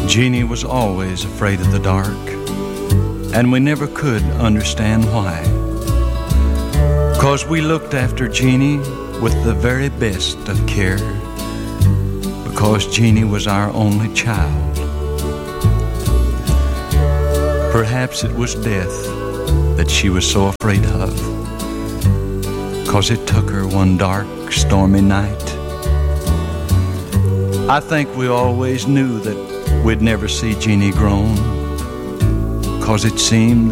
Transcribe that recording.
Jeannie was always afraid of the dark, and we never could understand why. 'Cause we looked after Jeannie with the very best of care, because Jeannie was our only child. Perhaps it was death that she was so afraid of, 'cause it took her one dark, stormy night. I think we always knew that we'd never see Jeannie grown, 'cause it seemed